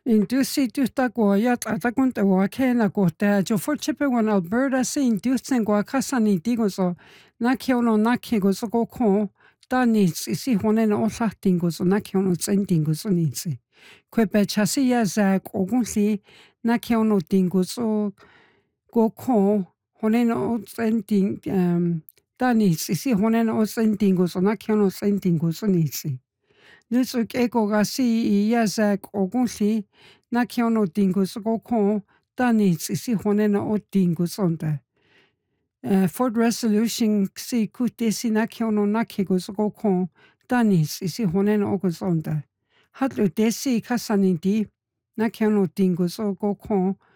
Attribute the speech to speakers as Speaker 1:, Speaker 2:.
Speaker 1: Industrityhtaqua yat'atakuntawa khenakujta choforchipewan Alberta si industria kasanitikuso nakiono nakikuso kokho tanitsi si honena ollahtinkuso nakiono tsentinkuso nitsi. Kwepechasiya zak ogunli nakiono tinkuso kokho honena otsentin tanitsi si honena otsentinkuso nakiono tsentinkuso nitsi. Nitsu k'eko si iyazak ogunli nakiono tinkuso kokho tanitsi si honena otinkusonta. Ford Resolution si kutesi nakiono nakikuso kokho tanitsi si honena okusonta. Hatlu desi kasaniti nakiono tinkuso kokho